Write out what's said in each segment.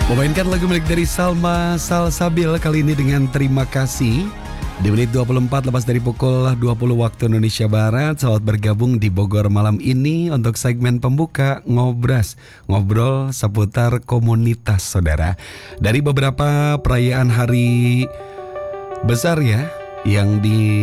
Memainkan lagu milik dari Salma Salsabil kali ini dengan Terima Kasih. Di menit 24 lepas dari pukul 20 waktu Indonesia Barat, selamat bergabung di Bogor malam ini untuk segmen pembuka Ngobras, ngobrol seputar komunitas saudara. Dari beberapa perayaan hari besar ya yang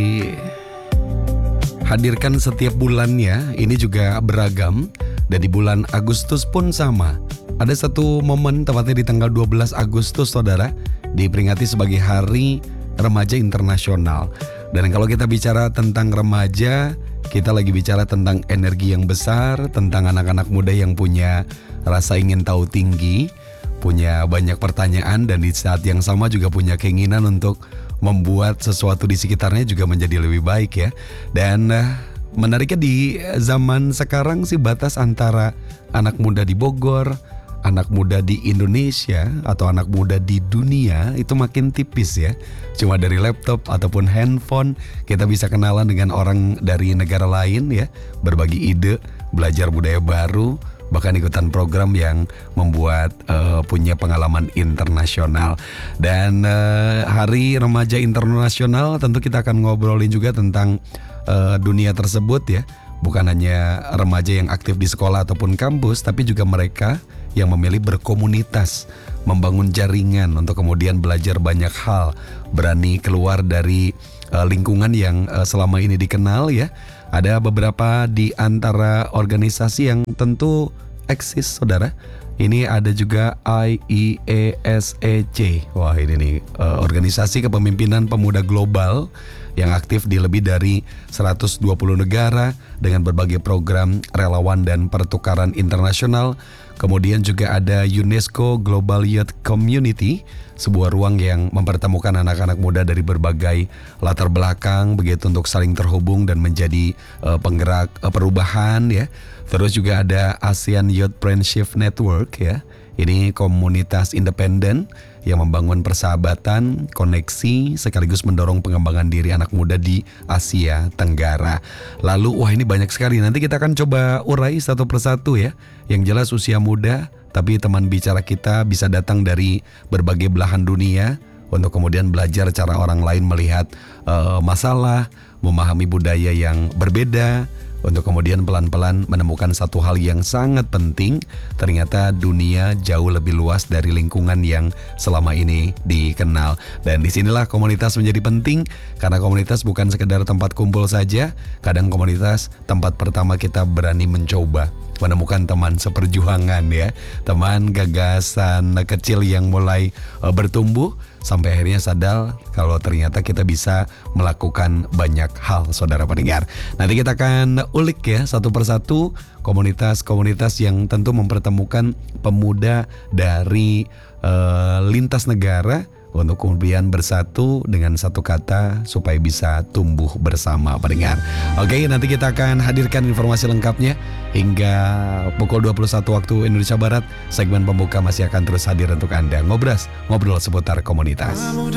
dihadirkan setiap bulannya, ini juga beragam. Dan di bulan Agustus pun sama. Ada satu momen tepatnya di tanggal 12 Agustus saudara, diperingati sebagai Hari Remaja Internasional. Dan kalau kita bicara tentang remaja, kita lagi bicara tentang energi yang besar, tentang anak-anak muda yang punya rasa ingin tahu tinggi, punya banyak pertanyaan, dan di saat yang sama juga punya keinginan untuk membuat sesuatu di sekitarnya juga menjadi lebih baik ya. Dan menariknya di zaman sekarang sih batas antara anak muda di Bogor, anak muda di Indonesia, atau anak muda di dunia itu makin tipis ya. Cuma dari laptop ataupun handphone kita bisa kenalan dengan orang dari negara lain ya, berbagi ide, belajar budaya baru, bahkan ikutan program yang membuat punya pengalaman internasional. Dan Hari Remaja Internasional tentu kita akan ngobrolin juga tentang dunia tersebut ya. Bukan hanya remaja yang aktif di sekolah ataupun kampus, tapi juga mereka yang memilih berkomunitas, membangun jaringan untuk kemudian belajar banyak hal, berani keluar dari lingkungan yang selama ini dikenal ya. Ada beberapa di antara organisasi yang tentu eksis saudara. Ini ada juga IESEC. Wah ini nih organisasi kepemimpinan pemuda global yang aktif di lebih dari 120 negara dengan berbagai program relawan dan pertukaran internasional. Kemudian juga ada UNESCO Global Youth Community, sebuah ruang yang mempertemukan anak-anak muda dari berbagai latar belakang begitu untuk saling terhubung dan menjadi penggerak perubahan ya. Terus juga ada ASEAN Youth Friendship Network ya. Ini komunitas independen yang membangun persahabatan, koneksi, sekaligus mendorong pengembangan diri anak muda di Asia Tenggara. Lalu wah ini banyak sekali, nanti kita akan coba urai satu persatu ya. Yang jelas usia muda, tapi teman bicara kita bisa datang dari berbagai belahan dunia untuk kemudian belajar cara orang lain melihat masalah, memahami budaya yang berbeda, untuk kemudian pelan-pelan menemukan satu hal yang sangat penting. Ternyata dunia jauh lebih luas dari lingkungan yang selama ini dikenal. Dan disinilah komunitas menjadi penting, karena komunitas bukan sekedar tempat kumpul saja. Kadang komunitas tempat pertama kita berani mencoba menemukan teman seperjuangan ya, teman gagasan kecil yang mulai bertumbuh sampai akhirnya sadar kalau ternyata kita bisa melakukan banyak hal saudara pendengar. Nanti kita akan ulik ya satu persatu komunitas-komunitas yang tentu mempertemukan pemuda dari lintas negara untuk kemudian bersatu dengan satu kata supaya bisa tumbuh bersama pendengar. Oke, nanti kita akan hadirkan informasi lengkapnya hingga pukul 21 waktu Indonesia Barat. Segmen pembuka masih akan terus hadir untuk Anda. Ngobras, ngobrol seputar komunitas.